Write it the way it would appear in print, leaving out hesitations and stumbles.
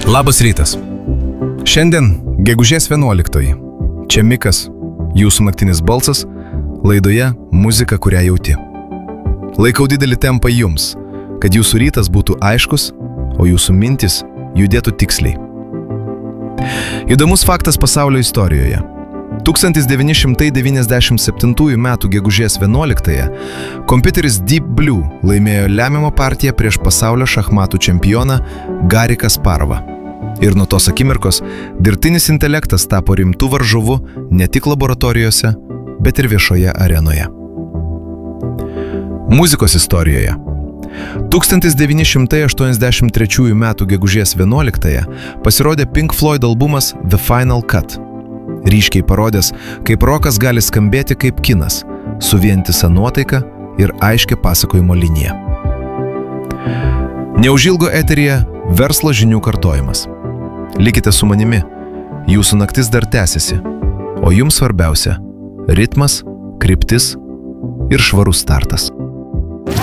Labas rytas. Šiandien gegužės 11. Čia Mikas, jūsų naktinis balsas, laidoje Muzika, kurią jauti. Laikau didelį tempą jums, kad jūsų rytas būtų aiškus, o jūsų mintis judėtų tiksliai. Įdomus faktas pasaulio istorijoje. 1997 m. gegužės 11 kompiuteris Deep Blue laimėjo lemiamą partiją prieš pasaulio šachmatų čempioną Garį Kasparovą. Ir nuo tos akimirkos dirbtinis intelektas tapo rimtų varžovų ne tik laboratorijose, bet ir viešoje arenoje. Muzikos istorijoje. 1983 m. gegužės 11 pasirodė Pink Floyd albumas The Final Cut. Ryškiai parodęs, kaip rokas gali skambėti kaip kinas, su vientisa nuotaika ir aiškia pasakojimo linija. Neužilgo eteryje verslo žinių kartojimas. Likite su manimi, jūsų naktis dar tęsiasi, o jums svarbiausia – ritmas, kryptis ir švarus startas.